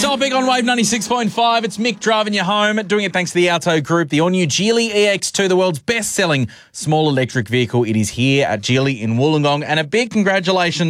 Topic on Wave 96.5. It's Mick driving you home, doing it thanks to the Auto Group. The all-new Geely EX2, the world's best-selling small electric vehicle. It is here at Geely in Wollongong. And a big congratulations